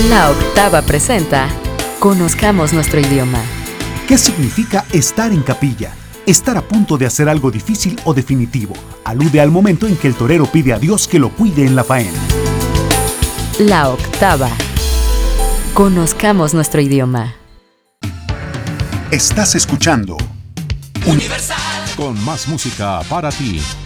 La Octava presenta Conozcamos nuestro idioma. ¿Qué significa estar en capilla? Estar a punto de hacer algo difícil o definitivo. Alude al momento en que el torero pide a Dios que lo cuide en la faena. La Octava. Conozcamos nuestro idioma. Estás escuchando Universal. Con más música para ti.